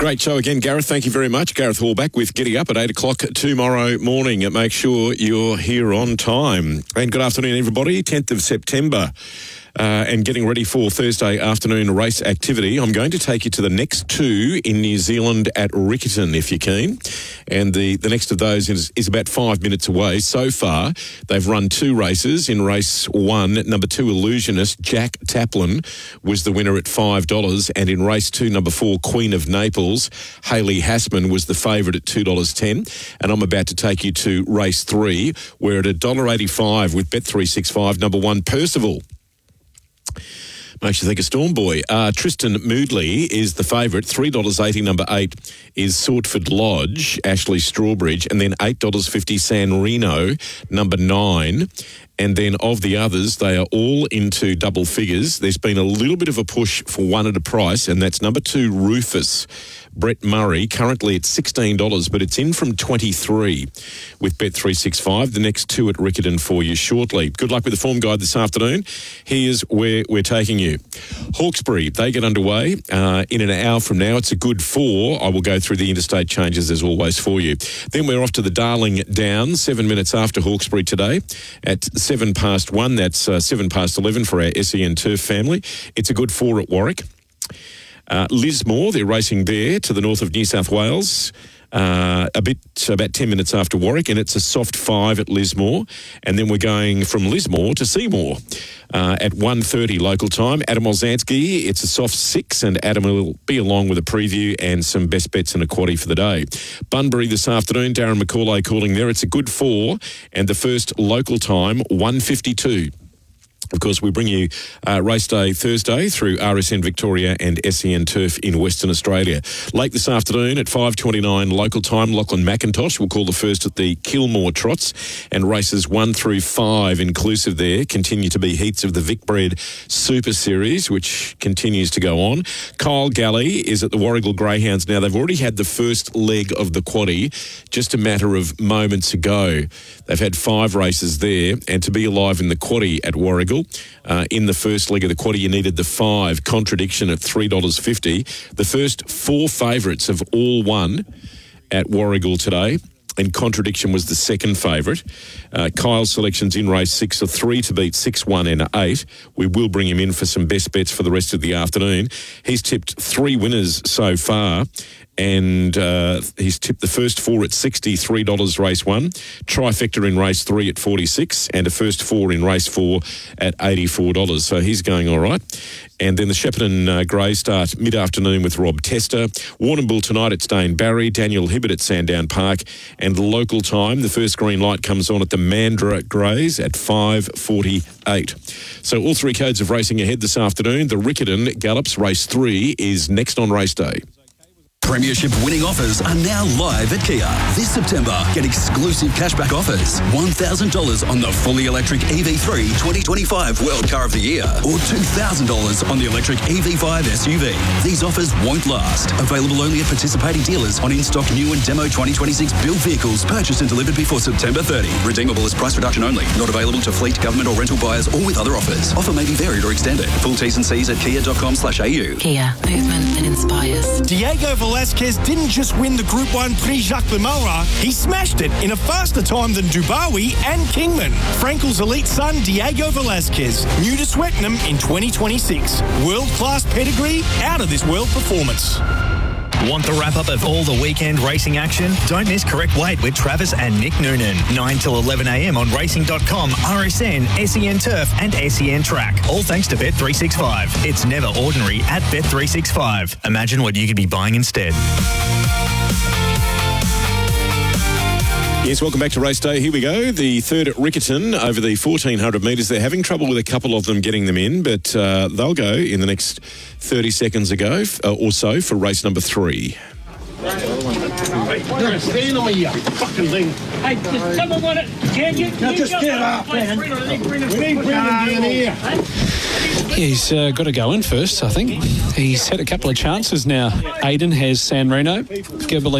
Great show again, Gareth. Thank you very much. Gareth Hall back with Giddy Up at 8 o'clock tomorrow morning. Make sure you're here on time. And good afternoon, everybody. 10th of September. And getting ready for Thursday afternoon race activity. I'm going to take you to the next two in New Zealand at Riccarton, if you're keen. And the next of those is about 5 minutes away. So far, they've run two races. In race one, number 2 Illusionist, Jack Taplin, was the winner at $5. And in race 2, number 4, Queen of Naples, Hayley Hassman was the favourite at $2.10. And I'm about to take you to race 3, where at $1.85 with Bet365, number 1, Percival. Makes you think of Stormboy. Tristan Moodley is the favourite. $3.80, number 8 is Swordford Lodge, Ashley Strawbridge, and then $8.50 San Reno, number 9. And then of the others, they are all into double figures. There's been a little bit of a push for one at a price, and that's number 2, Rufus, Brett Murray, currently at $16, but it's in from $23 with Bet365. The next two at Riccarton for you shortly. Good luck with the form guide this afternoon. Here's where we're taking you. Hawkesbury, they get underway in an hour from now. It's a good 4. I will go through the interstate changes as always for you. Then we're off to the Darling Downs, 7 minutes after Hawkesbury today at 7 past 1. That's 7 past 11 for our SEN Turf family. It's a good 4 at Warwick. Lismore, they're racing there to the north of New South Wales. About 10 minutes after Warwick, and it's a soft 5 at Lismore. And then we're going from Lismore to Seymour at 1:30 local time. Adam Olzanski, it's a soft 6, and Adam will be along with a preview and some best bets and a quaddie for the day. Bunbury this afternoon, Darren McCauley calling there. It's a good 4, and the first local time, 1:52. Of course, we bring you race day Thursday through RSN Victoria and SEN Turf in Western Australia. Late this afternoon at 5:29 local time, Lachlan McIntosh will call the first at the Kilmore Trots, and races 1 through 5 inclusive there continue to be heats of the Vicbred Super Series, which continues to go on. Kyle Galley is at the Warragul Greyhounds now. They've already had the first leg of the quaddie just a matter of moments ago. They've had 5 races there, and to be alive in the quaddie at Warragul, in the first leg of the quaddie, you needed the 5, Contradiction at $3.50. The first 4 favourites have all won at Warragul today, and Contradiction was the second favourite. Kyle's selections in race 6 are 3 to beat, 6, 1 and 8. We will bring him in for some best bets for the rest of the afternoon. He's tipped 3 winners so far, and he's tipped the first 4 at $63 race 1, trifecta in race 3 at $46, and a first 4 in race 4 at $84. So he's going all right. And then the Shepparton Grey start mid-afternoon with Rob Tester. Warrnambool tonight at Stane Barry, Daniel Hibbert at Sandown Park, and local time, the first green light comes on at the Mandurah Greys at 5:48. So all 3 codes of racing ahead this afternoon. The Riccarton Gallops race 3 is next on race day. Premiership winning offers are now live at Kia. This September, get exclusive cashback offers. $1,000 on the fully electric EV3 2025 World Car of the Year, or $2,000 on the electric EV5 SUV. These offers won't last. Available only at participating dealers on in-stock new and demo 2026 built vehicles purchased and delivered before September 30. Redeemable as price reduction only. Not available to fleet, government or rental buyers or with other offers. Offer may be varied or extended. Full T's and C's at kia.com/au. Kia, movement that inspires. Diego Velasquez didn't just win the Group 1 Prix Jacques Lemola, he smashed it in a faster time than Dubawi and Kingman. Frankel's elite son, Diego Velasquez, new to Swettenham in 2026. World-class pedigree, out-of-this-world performance. Want the wrap-up of all the weekend racing action? Don't miss Correct Weight with Travis and Nick Noonan. 9 till 11 a.m. on racing.com, RSN, SEN Turf and SEN Track. All thanks to Bet365. It's never ordinary at Bet365. Imagine what you could be buying instead. Yes, welcome back to Race Day. Here we go. The third at Riccarton over the 1,400 metres. They're having trouble with a couple of them getting them in, but they'll go in the next 30 seconds ago or so for race number 3. Stand on me, you fucking thing. Hey, just someone want it. Can you? Now just get up, man. Bring down here. He's got to go in first, I think. He's had a couple of chances now. Aiden has San Reno. Gibberley